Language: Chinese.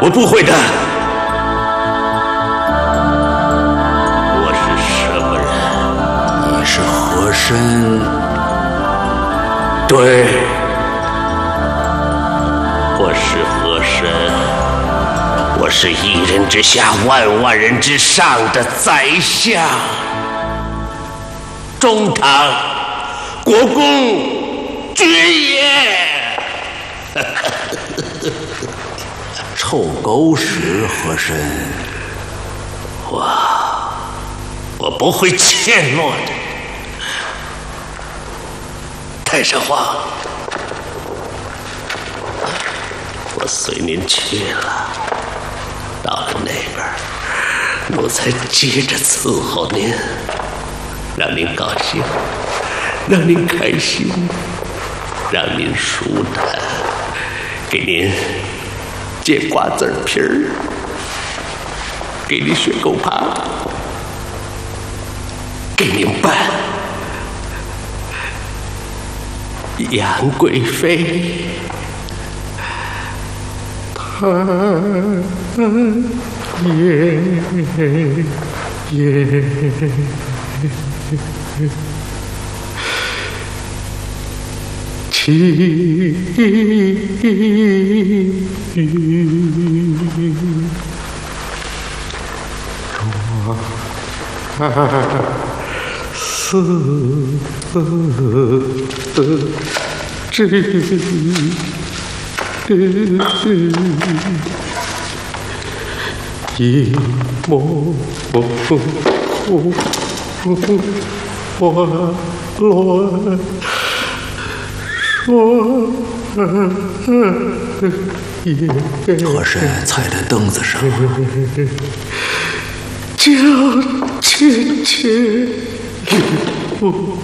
我不会的。 我是什么人？ 你是和珅。 对， 我是和珅。我是一人之下，万人之上的宰相。中堂，国公，爵爷。 臭狗屎，和珅！ 我不会怯懦的。太上皇，我随您去了，到了那边，奴才接着伺候您，让您高兴，让您开心，让您舒坦，给您煎瓜子皮儿，给您血狗扒，给您拌杨贵妃。她也其一抹花乱说也。 和珅踩在凳子上， 叫切切。